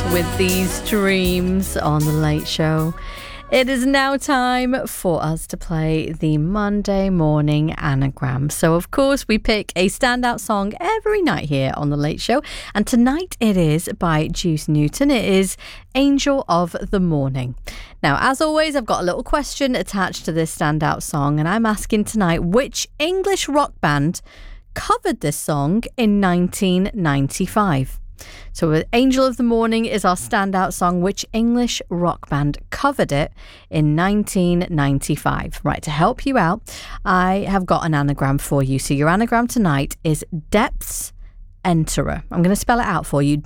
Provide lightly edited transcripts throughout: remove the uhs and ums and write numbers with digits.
with these dreams on The Late Show. It is now time for us to play the Monday morning anagram. So, of course, we pick a standout song every night here on The Late Show. And tonight it is by Juice Newton. It is Angel of the Morning. Now, as always, I've got a little question attached to this standout song. And I'm asking tonight, which English rock band covered this song in 1995? So Angel of the Morning is our standout song. Which English rock band covered it in 1995? Right, to help you out, I have got an anagram for you. So your anagram tonight is Depths Enterer. I'm going to spell it out for you.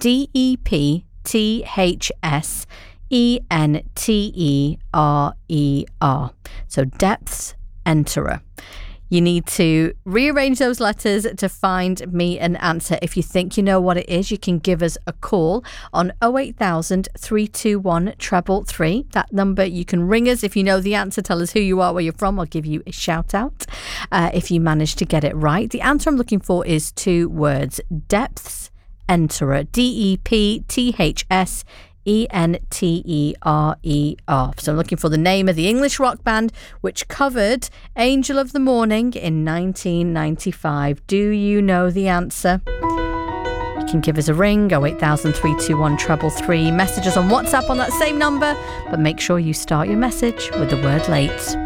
DEPTHSENTERER. So Depths Enterer. You need to rearrange those letters to find me an answer. If you think you know what it is, you can give us a call on 08000 321 333. That number, you can ring us. If you know the answer, tell us who you are, where you're from. I'll give you a shout out if you manage to get it right. The answer I'm looking for is two words. Depths Enterer. DEPTHSENTERER. So I'm looking for the name of the English rock band which covered Angel of the Morning in 1995. Do you know the answer? You can give us a ring, 08000 321 333. Messages on WhatsApp on that same number, but make sure you start your message with the word late.